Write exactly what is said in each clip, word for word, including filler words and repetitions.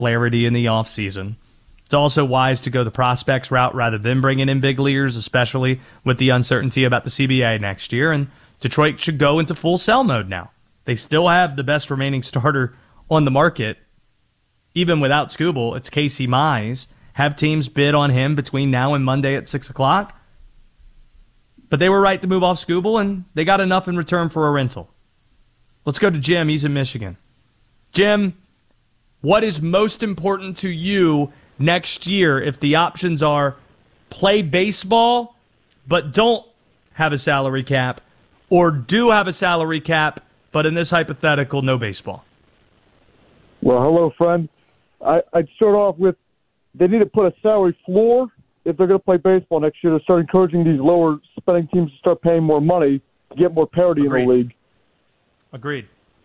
clarity in the offseason. It's also wise to go the prospects route rather than bringing in big leaguers, especially with the uncertainty about the C B A next year. And Detroit should go into full sell mode now. They still have the best remaining starter on the market, even without Skubal. It's Casey Mize. Have teams bid on him between now and Monday at six o'clock. But they were right to move off Skubal, and they got enough in return for a rental. Let's go to Jim. He's in Michigan. Jim, what is most important to you next year if the options are play baseball but don't have a salary cap, or do have a salary cap but in this hypothetical, no baseball? Well, hello, friend. I, I'd start off with they need to put a salary floor if they're going to play baseball next year to start encouraging these lower spending teams to start paying more money to get more parity Agreed. in the league. Agreed.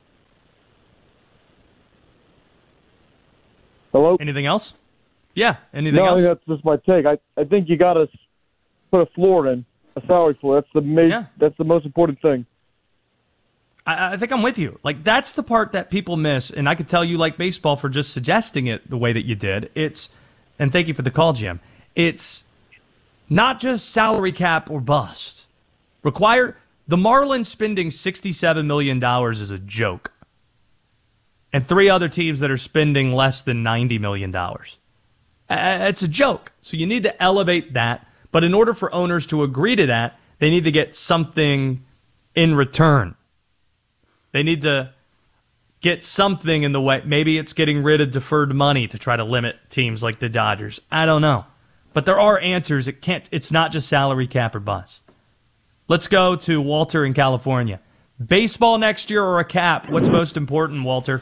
Hello? Anything else? Yeah, anything no, else? I think that's just my take. I, I think you got to put a floor in, a salary floor. That's the ma- Yeah. That's the most important thing. I, I think I'm with you. Like, that's the part that people miss, and I could tell you like baseball for just suggesting it the way that you did. It's, and thank you for the call, Jim. It's not just salary cap or bust. Require the Marlins spending sixty-seven million dollars is a joke, and three other teams that are spending less than ninety million dollars. It's a joke. So you need to elevate that. But in order for owners to agree to that, they need to get something in return. They need to get something in the way. Maybe it's getting rid of deferred money to try to limit teams like the Dodgers. I don't know. But there are answers. It can't. It's not just salary cap or bust. Let's go to Walter in California. Baseball next year or a cap? What's most important, Walter?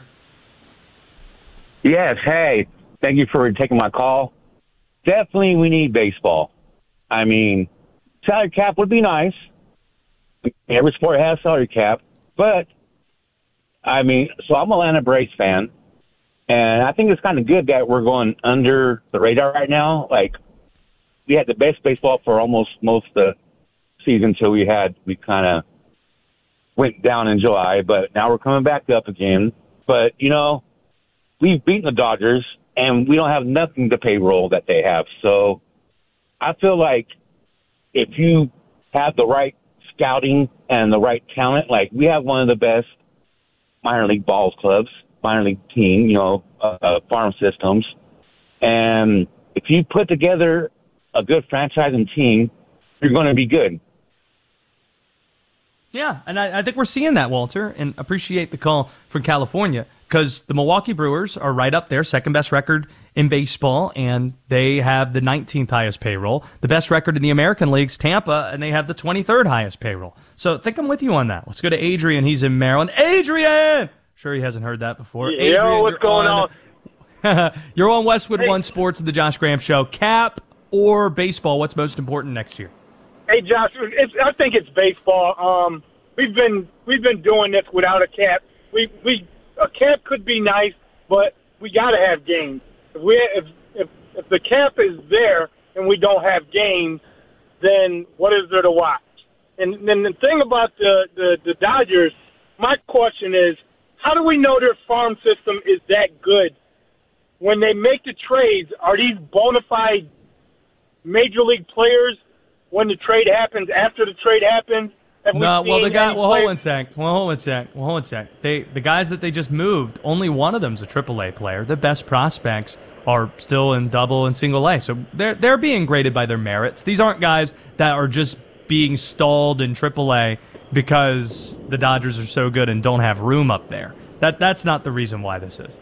Yes, hey. Thank you for taking my call. Definitely we need baseball. I mean, salary cap would be nice. Every sport has salary cap. But, I mean, so I'm a Atlanta Braves fan. And I think it's kind of good that we're going under the radar right now. Like, we had the best baseball for almost most of the season until we had, we kind of went down in July. But now we're coming back up again. But, you know, we've beaten the Dodgers. And we don't have nothing to payroll that they have. So I feel like if you have the right scouting and the right talent, like we have one of the best minor league balls clubs, minor league team, you know, uh, farm systems. And if you put together a good franchising team, you're going to be good. Yeah, and I, I think we're seeing that, Walter, and appreciate the call from California, because the Milwaukee Brewers are right up there, second best record in baseball, and they have the nineteenth highest payroll. The best record in the American League's Tampa, and they have the twenty-third highest payroll. So I think I'm with you on that. Let's go to Adrian. He's in Maryland. Adrian! Sure he hasn't heard that before. Yo, Adrian, what's going on? on? You're on Westwood Hey. One Sports and the Josh Graham Show. Cap or baseball, what's most important next year? Hey, Josh, it's, I think it's baseball. Um, we've been we've been doing this without a cap. We we a cap could be nice, but we got to have games. If we if, if if the cap is there and we don't have games, then what is there to watch? And then the thing about the, the, the Dodgers, my question is, how do we know their farm system is that good? When they make the trades, are these bona fide major league players when the trade happens, after the trade happens? Have No, we well, the seen guy. any Well, hold players- on a sec. Well, hold on a sec. Well, hold on a sec. They, the guys that they just moved, only one of them's a triple A player. The best prospects are still in double and single A, so they're they're being graded by their merits. These aren't guys that are just being stalled in triple A because the Dodgers are so good and don't have room up there. That that's not the reason why this is.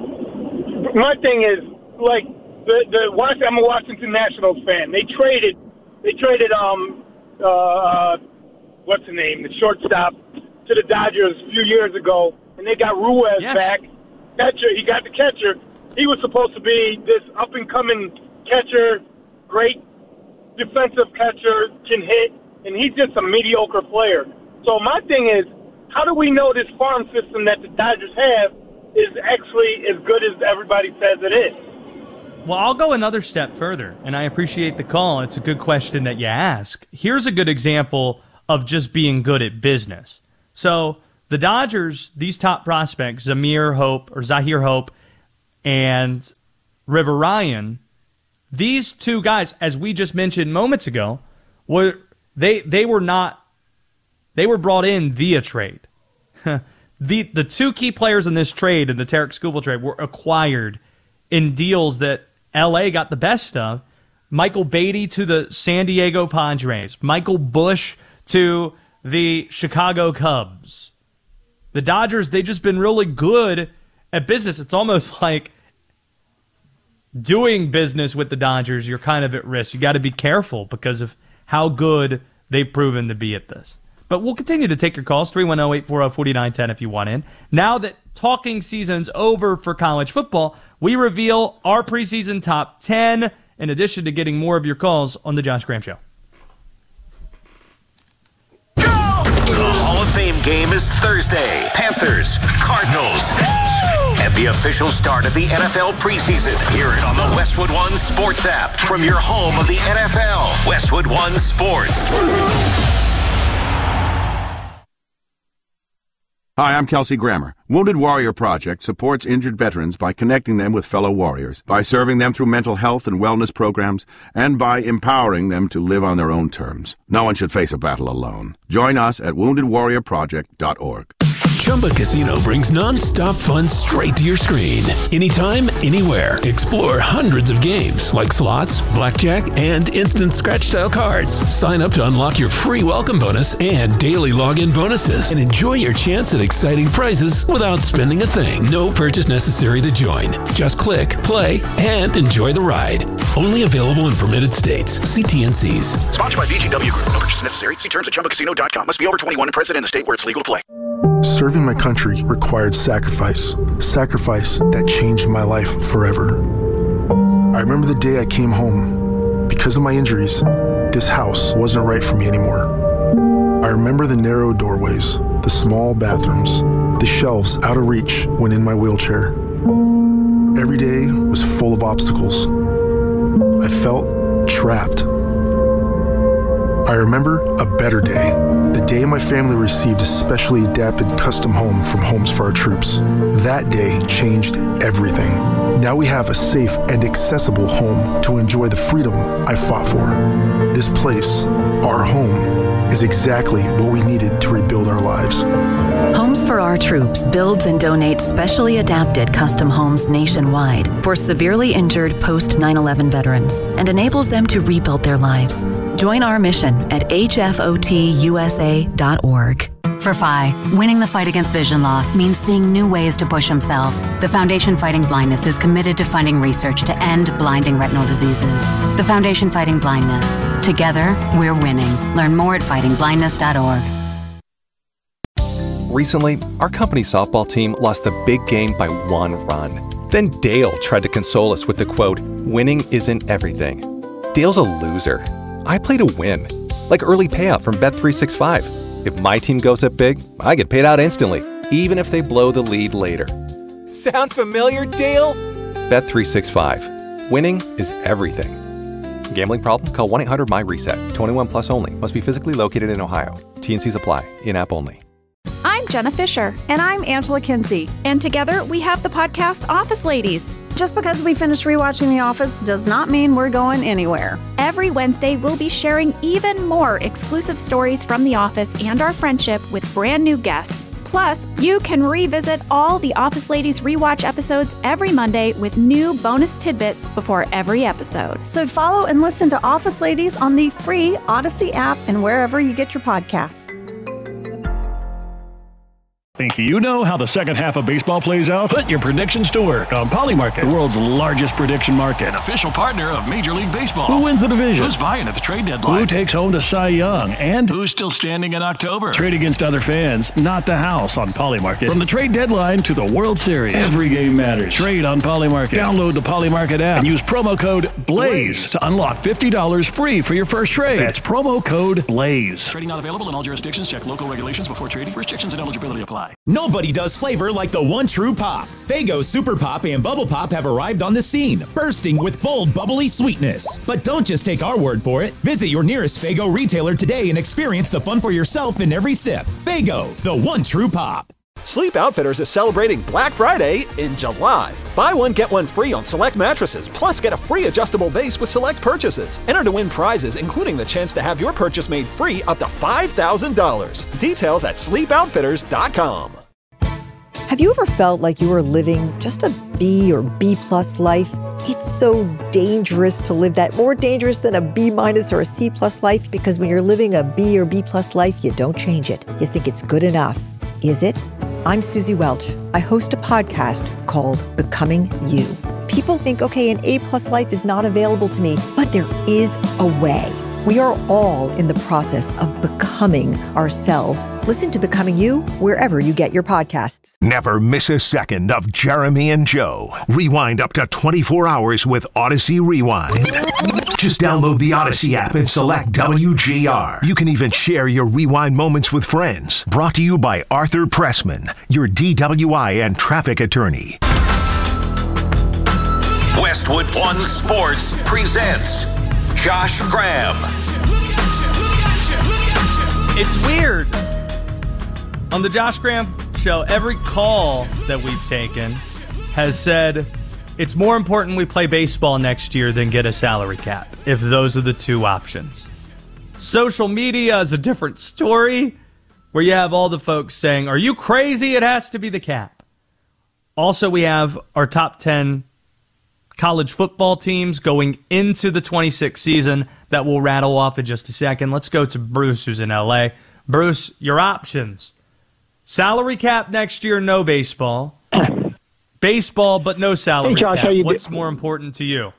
My thing is, like, the the Wash- I'm a Washington Nationals fan. They traded, they traded um uh what's the name, the shortstop to the Dodgers a few years ago, and they got Ruiz Yes. back. Catcher, he got the catcher. He was supposed to be this up and coming catcher, great defensive catcher, can hit, and he's just a mediocre player. So my thing is, how do we know this farm system that the Dodgers have is actually as good as everybody says it is? Well, I'll go another step further, and I appreciate the call. It's a good question that you ask. Here's a good example of just being good at business. So the Dodgers, these top prospects, Zamir Hope or Zahir Hope, and River Ryan, these two guys, as we just mentioned moments ago, were they they were not they were brought in via trade. the the two key players in this trade, in the Tarek Skubal trade, were acquired in deals that L A got the best of. Michael Beatty to the San Diego Padres, Michael Busch to the Chicago Cubs. The Dodgers, they've just been really good at business. It's almost like doing business with the Dodgers, you're kind of at risk. You got to be careful because of how good they've proven to be at this. But we'll continue to take your calls, three one zero, eight four zero, four nine one zero if you want in. Now that talking season's over for college football, we reveal our preseason top ten, in addition to getting more of your calls on the Josh Graham Show. The Hall of Fame game is Thursday. Panthers, Cardinals, and the official start of the N F L preseason. Hear it on the Westwood One Sports app from your home of the N F L. Westwood One Sports. Hi, I'm Kelsey Grammer. Wounded Warrior Project supports injured veterans by connecting them with fellow warriors, by serving them through mental health and wellness programs, and by empowering them to live on their own terms. No one should face a battle alone. Join us at wounded warrior project dot org. Chumba Casino brings non-stop fun straight to your screen. Anytime, anywhere. Explore hundreds of games like slots, blackjack, and instant scratch-style cards. Sign up to unlock your free welcome bonus and daily login bonuses. And enjoy your chance at exciting prizes without spending a thing. No purchase necessary to join. Just click, play, and enjoy the ride. Only available in permitted states. See T N Cs. Sponsored by V G W Group. No purchase necessary. See terms at chumba casino dot com. Must be over twenty-one and present in the state where it's legal to play. Serving my country required sacrifice. Sacrifice that changed my life forever. I remember the day I came home. Because of my injuries, this house wasn't right for me anymore. I remember the narrow doorways, the small bathrooms, the shelves out of reach when in my wheelchair. Every day was full of obstacles. I felt trapped. I remember a better day, the day my family received a specially adapted custom home from Homes for Our Troops. That day changed everything. Now we have a safe and accessible home to enjoy the freedom I fought for. This place, our home, is exactly what we needed to rebuild our lives. Homes for Our Troops builds and donates specially adapted custom homes nationwide for severely injured post nine eleven veterans and enables them to rebuild their lives. Join our mission at H F O T U S A dot org. For F I, winning the fight against vision loss means seeing new ways to push himself. The Foundation Fighting Blindness is committed to funding research to end blinding retinal diseases. The Foundation Fighting Blindness. Together, we're winning. Learn more at fighting blindness dot org. Recently, our company's softball team lost the big game by one run. Then Dale tried to console us with the quote, "Winning isn't everything." Dale's a loser. I play to win, like early payout from Bet three sixty-five. If my team goes up big, I get paid out instantly, even if they blow the lead later. Sound familiar, Dale? Bet three sixty-five. Winning is everything. Gambling problem? Call one eight hundred my reset. twenty-one plus only. Must be physically located in Ohio. T N Cs apply. In-app only. I'm Jenna Fisher. And I'm Angela Kinsey. And together we have the podcast Office Ladies. Just because we finished rewatching The Office does not mean we're going anywhere. Every Wednesday, we'll be sharing even more exclusive stories from The Office and our friendship with brand new guests. Plus, you can revisit all the Office Ladies rewatch episodes every Monday with new bonus tidbits before every episode. So follow and listen to Office Ladies on the free Odyssey app and wherever you get your podcasts. Think you know how the second half of baseball plays out? Put your predictions to work on Polymarket, the world's largest prediction market. An official partner of Major League Baseball. Who wins the division? Who's buying at the trade deadline? Who takes home the Cy Young? And who's still standing in October? Trade against other fans, not the house on Polymarket. From the trade deadline to the World Series, every game matters. Trade on Polymarket. Download the Polymarket app and use promo code BLAZE to unlock fifty dollars free for your first trade. That's promo code BLAZE. Trading not available in all jurisdictions. Check local regulations before trading. Restrictions and eligibility apply. Nobody does flavor like the one true pop. Faygo Super Pop and Bubble Pop have arrived on the scene, bursting with bold, bubbly sweetness. But don't just take our word for it. Visit your nearest Faygo retailer today and experience the fun for yourself in every sip. Faygo, the one true pop. Sleep Outfitters is celebrating Black Friday in July. Buy one, get one free on select mattresses, plus get a free adjustable base with select purchases. Enter to win prizes, including the chance to have your purchase made free up to five thousand dollars. Details at sleep outfitters dot com. Have you ever felt like you were living just a B or B plus life? It's so dangerous to live that, more dangerous than a B minus or a C plus life, because when you're living a B or B plus life, you don't change it. You think it's good enough. Is it? I'm Susie Welch. I host a podcast called Becoming You. People think, okay, an A plus life is not available to me, but there is a way. We are all in the process of becoming ourselves. Listen to Becoming You wherever you get your podcasts. Never miss a second of Jeremy and Joe. Rewind up to twenty-four hours with Odyssey Rewind. Just download the Odyssey app and select W G R. You can even share your rewind moments with friends. Brought to you by Arthur Pressman, your D W I and traffic attorney. Westwood One Sports presents Josh Graham. It's weird. On the Josh Graham Show, every call that we've taken has said it's more important we play baseball next year than get a salary cap, if those are the two options. Social media is a different story, where you have all the folks saying, are you crazy? It has to be the cap. Also, we have our top ten college football teams going into the twenty-six season that we'll rattle off in just a second. Let's go to Bruce, who's in L A. Bruce, your options. Salary cap next year, no baseball. Baseball, but no salary hey, Josh, cap. How you What's do- more important to you?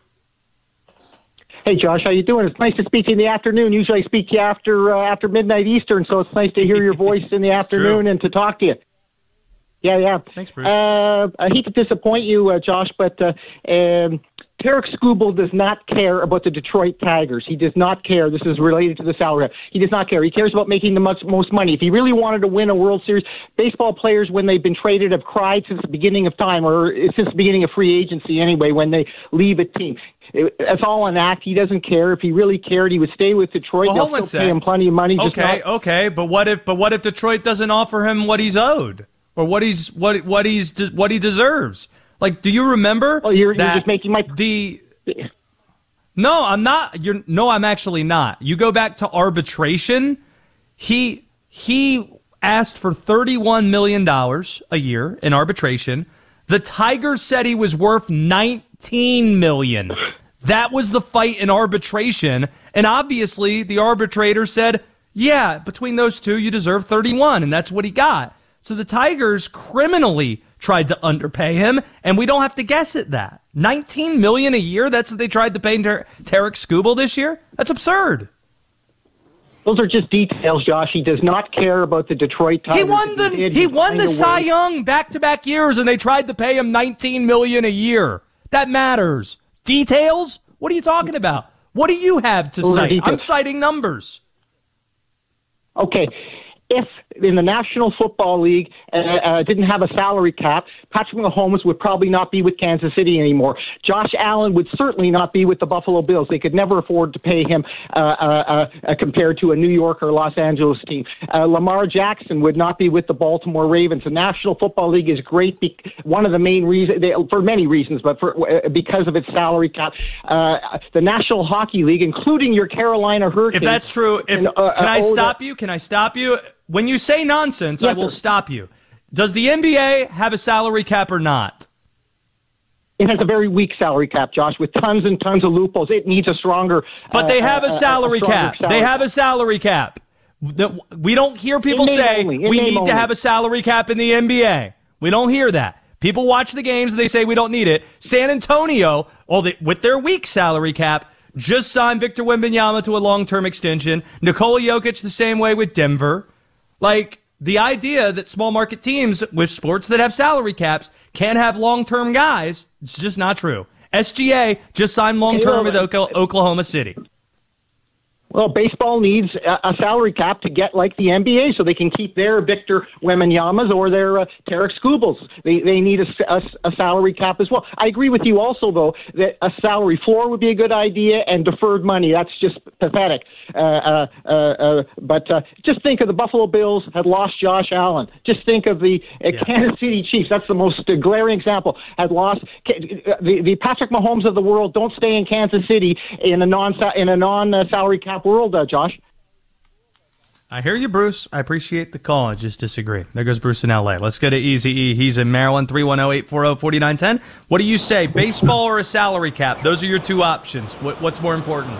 Hey, Josh, how you doing? It's nice to speak to you in the afternoon. Usually I speak to you after, uh, after midnight Eastern, so it's nice to hear your voice in the afternoon true. and to talk to you. Yeah, yeah. Thanks, Bruce. Uh, I hate to disappoint you, uh, Josh, but uh, um, Tarek Skubal does not care about the Detroit Tigers. He does not care. This is related to the salary. He does not care. He cares about making the most, most money. If he really wanted to win a World Series, baseball players, when they've been traded, have cried since the beginning of time, or since the beginning of free agency anyway, when they leave a team. It, it's all an act. He doesn't care. If he really cared, he would stay with Detroit. Well, They'll still pay him plenty of money. Just Okay, not- okay, but what if but what if Detroit doesn't offer him what he's owed or what he's what what he's what he deserves? Like, do you remember? Oh, you're, that you're just making my the. No, I'm not. You're no, I'm actually not. You go back to arbitration. He he asked for thirty-one million dollars a year in arbitration. The Tigers said he was worth nineteen million dollars. That was the fight in arbitration, and obviously the arbitrator said, "Yeah, between those two, you deserve thirty-one," and that's what he got. So the Tigers criminally tried to underpay him, and we don't have to guess at that. nineteen million dollars a year, that's what they tried to pay Ter- Tarek Skubal this year? That's absurd. Those are just details, Josh. He does not care about the Detroit Tigers. He won the He, he won the Cy Young back-to-back years, and they tried to pay him nineteen million dollars a year. That matters. Details? What are you talking about? What do you have to Those are cite? details. I'm citing numbers. Okay. If in the National Football League uh, uh, didn't have a salary cap, Patrick Mahomes would probably not be with Kansas City anymore. Josh Allen would certainly not be with the Buffalo Bills. They could never afford to pay him uh, uh, uh, compared to a New York or Los Angeles team. Uh, Lamar Jackson would not be with the Baltimore Ravens. The National Football League is great. Be- one of the main reasons, they, for many reasons, but for uh, because of its salary cap. Uh, the National Hockey League, including your Carolina Hurricanes. If that's true, if, can, uh, can I uh, stop you? Can I stop you? When you say nonsense, Yes, I will sir. stop you. Does the N B A have a salary cap or not? It has a very weak salary cap, Josh, with tons and tons of loopholes. It needs a stronger. But they uh, have a uh, salary stronger cap. salary They have a salary cap. The- We don't hear people In name say only. In we name need only. to have a salary cap in the N B A. We don't hear that. People watch the games and they say we don't need it. San Antonio, oh, they, with their weak salary cap, just signed Victor Wembanyama to a long-term extension. Nikola Jokic the same way with Denver. Like, the idea that small market teams with sports that have salary caps can't have long-term guys, it's just not true. S G A just signed long-term Hey, well, with Oka- Oklahoma City. Well, baseball needs a, a salary cap to get like the N B A so they can keep their Victor Wembanyama's or their uh, Tarek Skubals. They they need a, a, a salary cap as well. I agree with you also, though, that a salary floor would be a good idea and deferred money. That's just pathetic. Uh, uh, uh, uh, but uh, just think of the Buffalo Bills had lost Josh Allen. Just think of the uh, yeah. Kansas City Chiefs. That's the most uh, glaring example. Had lost the, the Patrick Mahomes of the world. Don't stay in Kansas City in a non in a non uh, salary cap world, uh, Josh. I hear you, Bruce. I appreciate the call. I just disagree. There goes Bruce in L A. Let's go to Easy E. He's in Maryland, three one zero, eight four zero, four nine one zero. What do you say, baseball or a salary cap? Those are your two options. What, what's more important?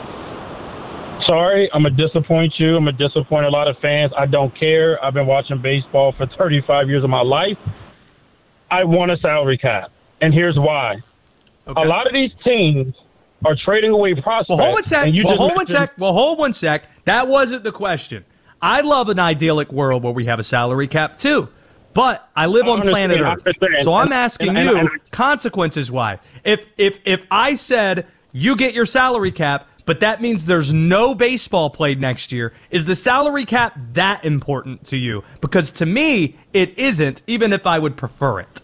Sorry, I'm going to disappoint you. I'm going to disappoint a lot of fans. I don't care. I've been watching baseball for thirty-five years of my life. I want a salary cap, and here's why. Okay. A lot of these teams are trading away prospects. Well, hold one sec. Well, hold one sec. Well, hold one sec. That wasn't the question. I love an idyllic world where we have a salary cap too, but I live on planet Earth, so I'm asking you consequences. Why? If if if I said you get your salary cap, but that means there's no baseball played next year, is the salary cap that important to you? Because to me, it isn't, even if I would prefer it.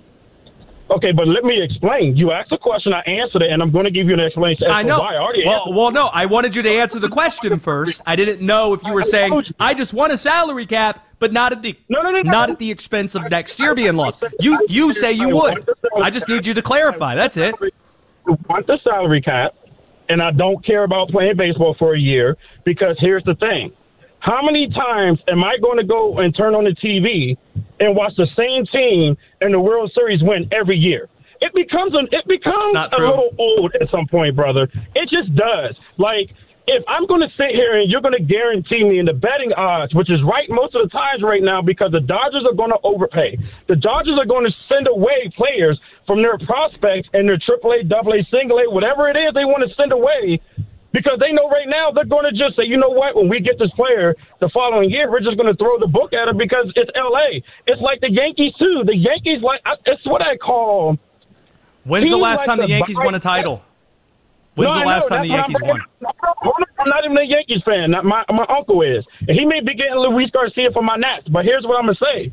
Okay, but let me explain. You asked a question, I answered it, and I'm going to give you an explanation as I know. to why. I already well, well, no, I wanted you to answer the question first. I didn't know if you were saying, I just want a salary cap, but not at the no, no, no, not no. at the expense of next year being lost. You you say you would. I just need you to clarify. That's it. I want the salary cap, and I don't care about playing baseball for a year, because here's the thing. How many times am I going to go and turn on the T V and watch the same team in the World Series win every year? It becomes an, it becomes a little old at some point, brother. It just does. Like, if I'm going to sit here and you're going to guarantee me in the betting odds, which is right most of the times right now, because the Dodgers are going to overpay. The Dodgers are going to send away players from their prospects and their triple A, double A, single A, whatever it is they want to send away, because they know right now they're going to just say, you know what, when we get this player the following year, we're just going to throw the book at him because it's L A. It's like the Yankees, too. The Yankees, like, I, it's what I call... When's the last like time the Yankees won a title? When's no, the last time the Yankees won? I'm not even a Yankees fan. My, my uncle is. And he may be getting Luis Garcia for my Nats, but here's what I'm going to say.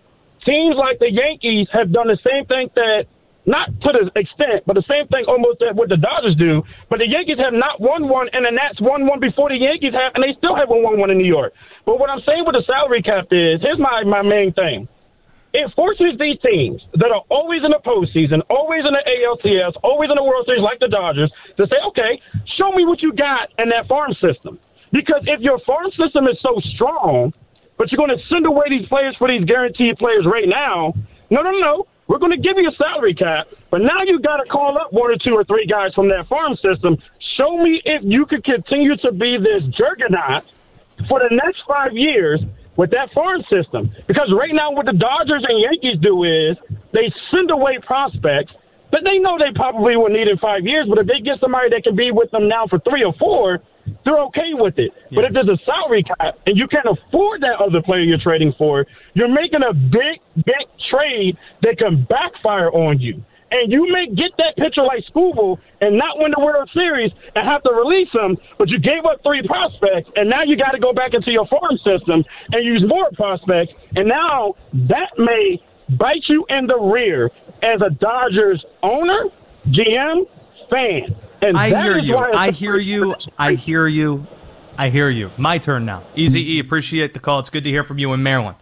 Teams like the Yankees have done the same thing that, not to the extent, but the same thing almost that what the Dodgers do. But the Yankees have not won one, and the Nats won one before the Yankees have, and they still haven't won one in New York. But what I'm saying with the salary cap is, here's my, my main thing. It forces these teams that are always in the postseason, always in the A L C S, always in the World Series like the Dodgers, to say, okay, show me what you got in that farm system. Because if your farm system is so strong, but you're going to send away these players for these guaranteed players right now, no, no, no. We're going to give you a salary cap, but now you got to call up one or two or three guys from that farm system. Show me if you could continue to be this juggernaut for the next five years with that farm system. Because right now what the Dodgers and Yankees do is they send away prospects that they know they probably will need in five years, but if they get somebody that can be with them now for three or four, they're okay with it. Yeah. But if there's a salary cap and you can't afford that other player you're trading for, you're making a big, big trade that can backfire on you. And you may get that pitcher like Skubal and not win the World Series and have to release him, but you gave up three prospects, and now you got to go back into your farm system and use more prospects, and now that may bite you in the rear as a Dodgers owner, G M, fan. And I hear you. I hear you. I hear you. I hear you. My turn now. Easy E, appreciate the call. It's good to hear from you in Maryland.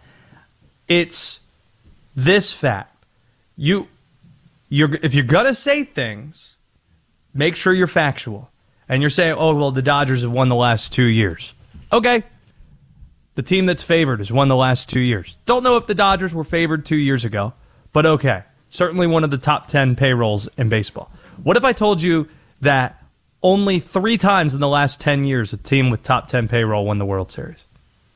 It's this fact. You, you're if you're gonna say things, make sure you're factual. And you're saying, oh well, the Dodgers have won the last two years. Okay. The team that's favored has won the last two years. Don't know if the Dodgers were favored two years ago, but okay. Certainly one of the top ten payrolls in baseball. What if I told you that only three times in the last ten years a team with top ten payroll won the World Series?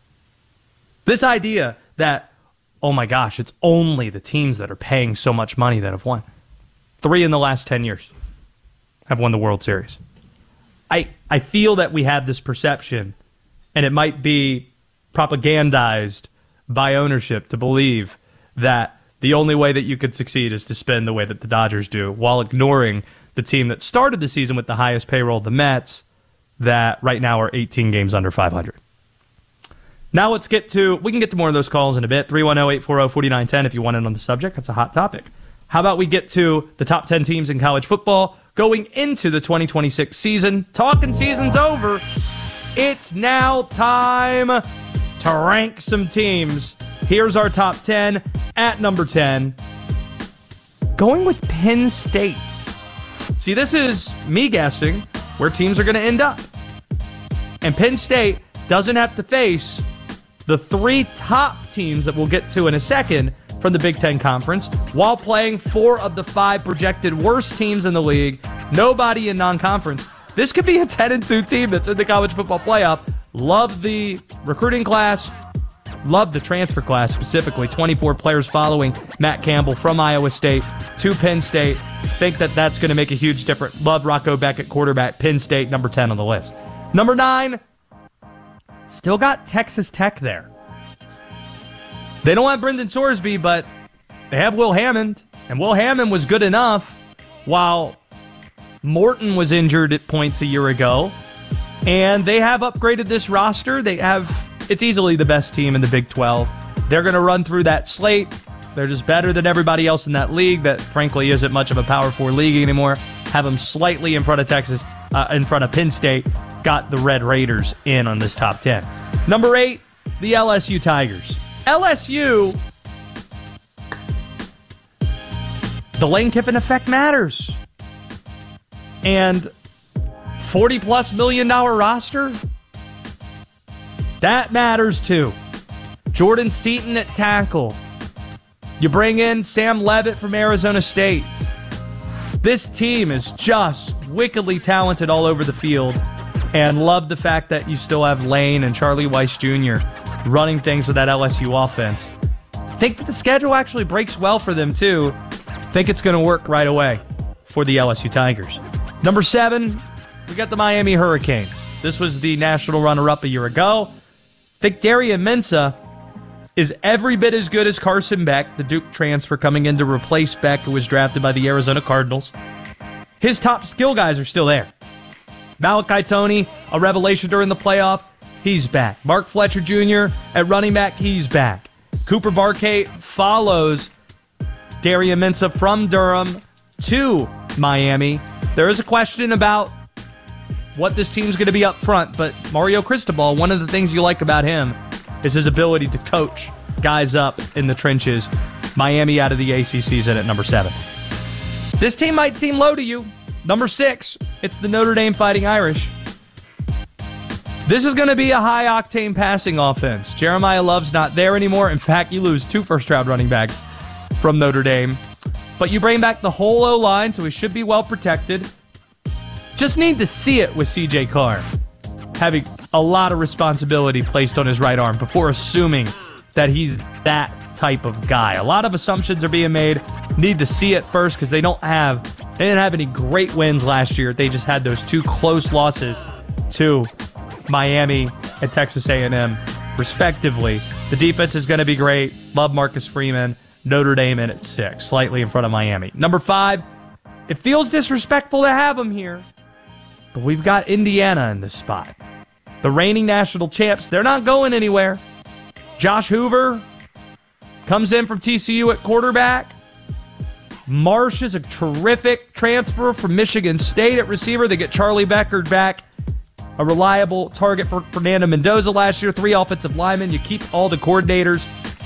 This idea that, oh my gosh, it's only the teams that are paying so much money that have won. Three in the last ten years have won the World Series. I, I feel that we have this perception, and it might be propagandized by ownership to believe that the only way that you could succeed is to spend the way that the Dodgers do, while ignoring the team that started the season with the highest payroll, the Mets, that right now are eighteen games under five hundred. Now let's get to, we can get to more of those calls in a bit. three one zero, eight four zero, four nine one zero if you want in on the subject. That's a hot topic. How about we get to the top ten teams in college football going into the twenty twenty-six season? Talking season's over. It's now time to rank some teams. Here's our top ten. At number ten, going with Penn State. See, this is me guessing where teams are going to end up. And Penn State doesn't have to face the three top teams that we'll get to in a second from the Big Ten Conference while playing four of the five projected worst teams in the league. Nobody in non-conference. This could be a ten and two team that's in the college football playoff. Love the recruiting class. Love the transfer class specifically. twenty-four players following Matt Campbell from Iowa State to Penn State. Think that that's going to make a huge difference. Love Rocco Beckett, quarterback. Penn State, number ten on the list. Number nine, still got Texas Tech there. They don't have Brendan Sorsby, but they have Will Hammond. And Will Hammond was good enough while Morton was injured at points a year ago. And they have upgraded this roster. They have, it's easily the best team in the Big twelve. They're going to run through that slate. They're just better than everybody else in that league that, frankly, isn't much of a Power Four league anymore. Have them slightly in front of Texas, uh, in front of Penn State. Got the Red Raiders in on this top ten. Number eight, the L S U Tigers. L S U, the Lane Kiffin effect matters. And forty plus million dollar roster, that matters too. Jordan Seaton at tackle. You bring in Sam Levitt from Arizona State. This team is just wickedly talented all over the field. And love the fact that you still have Lane and Charlie Weiss Junior running things with that L S U offense. Think that the schedule actually breaks well for them too. Think it's going to work right away for the L S U Tigers. Number seven, we got the Miami Hurricanes. This was the national runner-up a year ago. Think Darian Mensah is every bit as good as Carson Beck, the Duke transfer coming in to replace Beck, who was drafted by the Arizona Cardinals. His top skill guys are still there. Malachi Toney, a revelation during the playoff, he's back. Mark Fletcher Junior at running back, he's back. Cooper Barkay follows Darian Mensah from Durham to Miami. There is a question about what this team's going to be up front, but Mario Cristobal, one of the things you like about him is his ability to coach guys up in the trenches. Miami out of the A C C's in at number seven. This team might seem low to you. Number six, it's the Notre Dame Fighting Irish. This is going to be a high-octane passing offense. Jeremiah Love's not there anymore. In fact, you lose two first-round running backs from Notre Dame. But you bring back the whole O-line, so he should be well protected. Just need to see it with C J Carr having a lot of responsibility placed on his right arm before assuming that he's that type of guy. A lot of assumptions are being made. Need to see it first because they don't have, they didn't have any great wins last year. They just had those two close losses to Miami and Texas A and M, respectively. The defense is going to be great. Love Marcus Freeman. Notre Dame in at six, slightly in front of Miami. Number five, it feels disrespectful to have them here, but we've got Indiana in this spot. The reigning national champs, they're not going anywhere. Josh Hoover comes in from T C U at quarterback. Marsh is a terrific transfer from Michigan State at receiver. They get Charlie Beckard back, a reliable target for Fernando Mendoza last year. Three offensive linemen. You keep all the coordinators.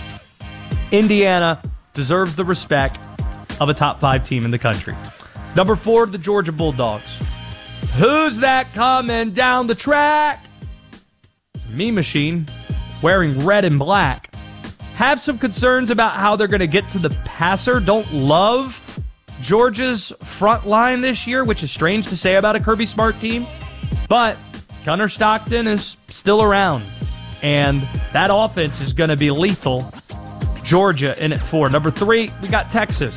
Indiana deserves the respect of a top five team in the country. Number four, the Georgia Bulldogs. Who's that coming down the track? It's a Mean Machine wearing red and black. Have some concerns about how they're going to get to the passer. Don't love Georgia's front line this year, which is strange to say about a Kirby Smart team. But Gunnar Stockton is still around, and that offense is going to be lethal. Georgia in at four. Number three, we got Texas.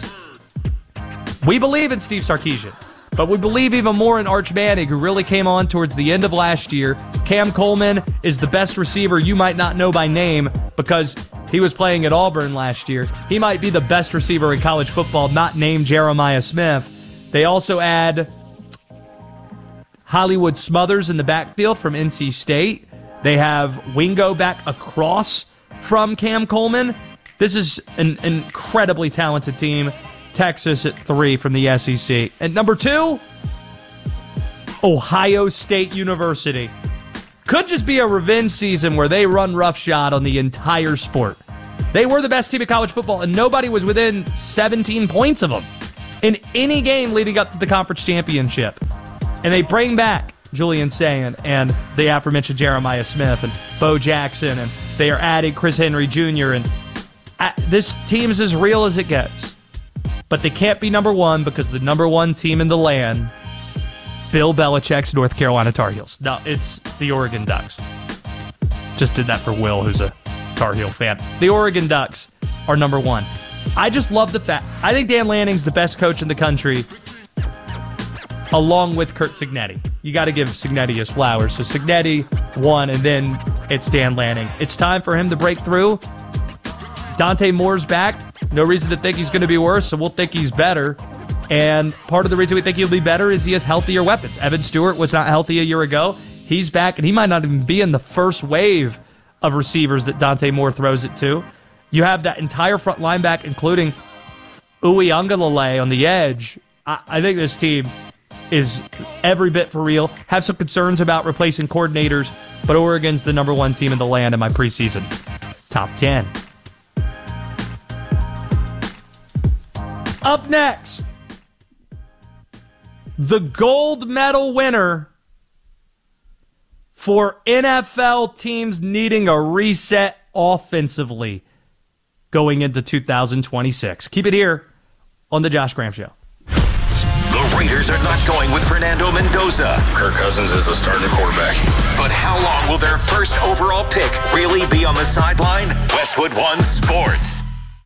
We believe in Steve Sarkisian, but we believe even more in Arch Manning, who really came on towards the end of last year. Cam Coleman is the best receiver you might not know by name because he was playing at Auburn last year. He might be the best receiver in college football, not named Jeremiah Smith. They also add Hollywood Smothers in the backfield from N C State. They have Wingo back across from Cam Coleman. This is an incredibly talented team. Texas at three from the S E C. And number two, Ohio State University. Could just be a revenge season where they run roughshod on the entire sport. They were the best team in college football, and nobody was within seventeen points of them in any game leading up to the conference championship. And they bring back Julian Sayin and the aforementioned Jeremiah Smith and Bo Jackson, and they are adding Chris Henry Junior And uh, this team is as real as it gets. But they can't be number one because the number one team in the land, Bill Belichick's North Carolina Tar Heels. No, it's the Oregon Ducks. Just did that for Will, who's a Tar Heel fan. The Oregon Ducks are number one. I just love the fact. I think Dan Lanning's the best coach in the country, along with Curt Cignetti. You got to give Cignetti his flowers. So Cignetti won, and then it's Dan Lanning. It's time for him to break through. Dante Moore's back. No reason to think he's going to be worse, so we'll think he's better. And part of the reason we think he'll be better is he has healthier weapons. Evan Stewart was not healthy a year ago. He's back, and he might not even be in the first wave of receivers that Dante Moore throws it to. You have that entire front line back, including Uiagalelei on the edge. I, I think this team is every bit for real. Have some concerns about replacing coordinators, but Oregon's the number one team in the land in my preseason top ten. Up next, the gold medal winner for N F L teams needing a reset offensively going into two thousand twenty-six. Keep it here on The Josh Graham Show. The Raiders are not going with Fernando Mendoza. Kirk Cousins is the starting quarterback. But how long will their first overall pick really be on the sideline? Westwood One Sports.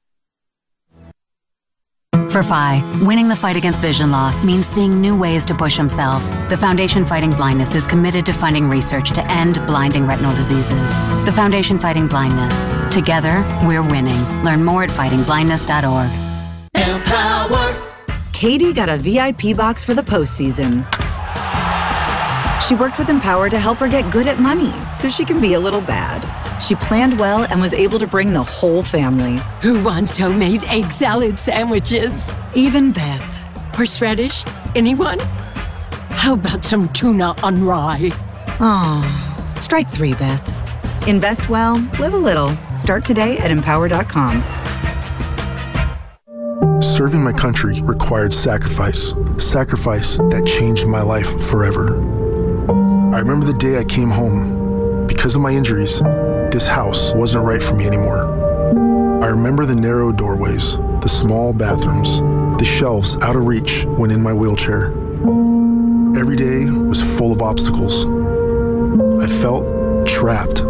For Phi, winning the fight against vision loss means seeing new ways to push himself. The Foundation Fighting Blindness is committed to funding research to end blinding retinal diseases. The Foundation Fighting Blindness. Together, we're winning. Learn more at fighting blindness dot org. Empower. Katie got a V I P box for the postseason. She worked with Empower to help her get good at money so she can be a little bad. She planned well and was able to bring the whole family. Who wants homemade egg salad sandwiches? Even Beth. Horseradish? Anyone? How about some tuna on rye? Oh, strike three, Beth. Invest well, live a little. Start today at empower dot com. Serving my country required sacrifice. Sacrifice that changed my life forever. I remember the day I came home. Because of my injuries, this house wasn't right for me anymore. I remember the narrow doorways, the small bathrooms, the shelves out of reach when in my wheelchair. Every day was full of obstacles. I felt trapped.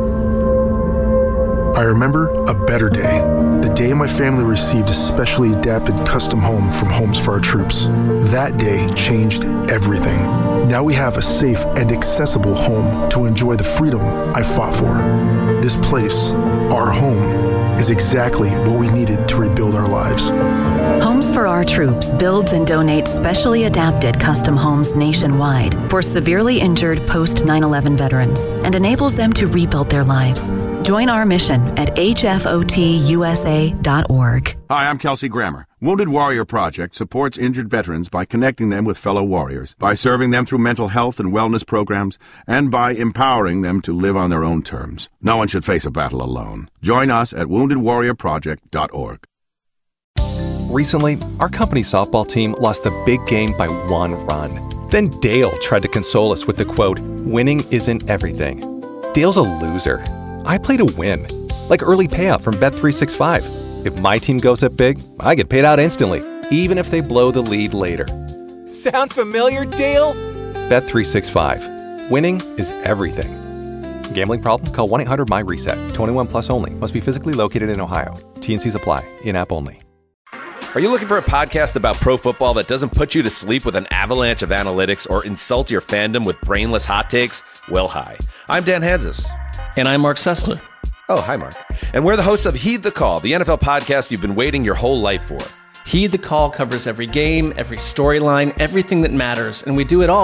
I remember a better day, the day my family received a specially adapted custom home from Homes for Our Troops. That day changed everything. Now we have a safe and accessible home to enjoy the freedom I fought for. This place, our home, is exactly what we needed to rebuild our lives. Homes for Our Troops builds and donates specially adapted custom homes nationwide for severely injured post nine eleven veterans and enables them to rebuild their lives. Join our mission at H F O T U S A dot org. Hi, I'm Kelsey Grammer. Wounded Warrior Project supports injured veterans by connecting them with fellow warriors, by serving them through mental health and wellness programs, and by empowering them to live on their own terms. No one should face a battle alone. Join us at wounded warrior project dot org. Recently, our company softball team lost the big game by one run. Then Dale tried to console us with the quote, "Winning isn't everything." Dale's a loser. I play to win, like early payout from Bet three sixty-five. If my team goes up big, I get paid out instantly, even if they blow the lead later. Sound familiar, Dale? Bet three sixty-five. Winning is everything. Gambling problem? Call one eight hundred my reset. twenty-one plus only. Must be physically located in Ohio. T and Cs apply. In-app only. Are you looking for a podcast about pro football that doesn't put you to sleep with an avalanche of analytics or insult your fandom with brainless hot takes? Well, hi. I'm Dan Hanzus. And I'm Mark Sessler. Oh, hi, Mark. And we're the hosts of Heed the Call, the N F L podcast you've been waiting your whole life for. Heed the Call covers every game, every storyline, everything that matters, and we do it all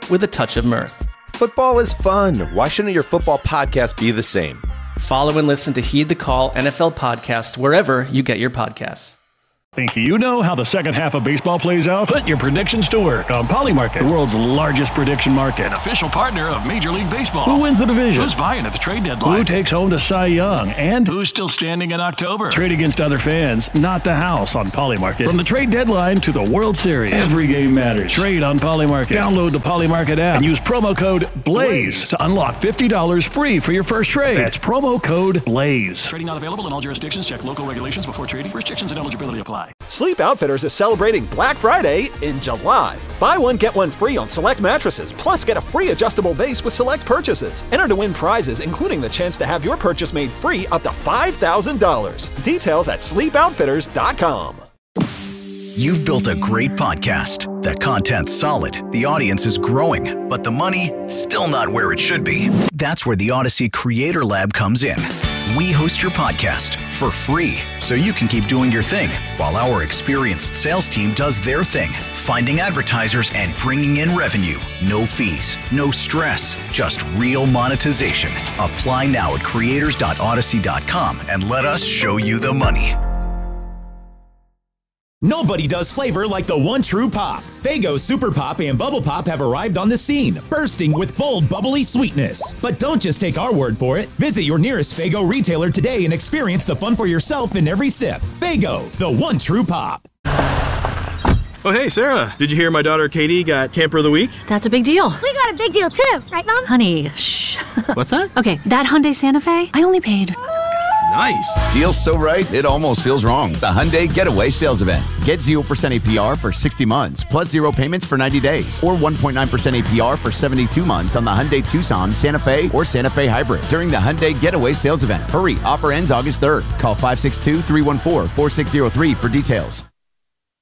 with a touch of mirth. Football is fun. Why shouldn't your football podcast be the same? Follow and listen to Heed the Call N F L podcast wherever you get your podcasts. Think you know how the second half of baseball plays out? Put your predictions to work on Polymarket, the world's largest prediction market. Official partner of Major League Baseball. Who wins the division? Who's buying at the trade deadline? Who takes home the Cy Young? And who's still standing in October? Trade against other fans, not the house on Polymarket. From the trade deadline to the World Series, every game matters. Trade on Polymarket. Download the Polymarket app and use promo code BLAZE to unlock fifty dollars free for your first trade. That's promo code BLAZE. Trading not available in all jurisdictions. Check local regulations before trading. Restrictions and eligibility apply. Sleep Outfitters is celebrating Black Friday in July. Buy one, get one free on select mattresses, plus get a free adjustable base with select purchases. Enter to win prizes, including the chance to have your purchase made free up to five thousand dollars. Details at sleep outfitters dot com. You've built a great podcast. The content's solid, the audience is growing, but the money, still not where it should be. That's where the Odyssey Creator Lab comes in. We host your podcast for free, so you can keep doing your thing, while our experienced sales team does their thing, finding advertisers and bringing in revenue. No fees, no stress, just real monetization. Apply now at creators dot odyssey dot com and let us show you the money. Nobody does flavor like the one true pop. Faygo Super Pop and Bubble Pop have arrived on the scene, bursting with bold, bubbly sweetness. But don't just take our word for it. Visit your nearest Faygo retailer today and experience the fun for yourself in every sip. Faygo, the one true pop. Oh, hey, Sarah. Did you hear my daughter Katie got Camper of the Week? That's a big deal. We got a big deal too, right, Mom? Honey, shh. What's that? Okay, that Hyundai Santa Fe, I only paid... Nice. Deal's so right, it almost feels wrong. The Hyundai Getaway Sales Event. Get zero percent A P R for sixty months, plus zero payments for ninety days, or one point nine percent A P R for seventy-two months on the Hyundai Tucson, Santa Fe, or Santa Fe Hybrid during the Hyundai Getaway Sales Event. Hurry, offer ends August third. Call five six two, three one four, four six zero three for details.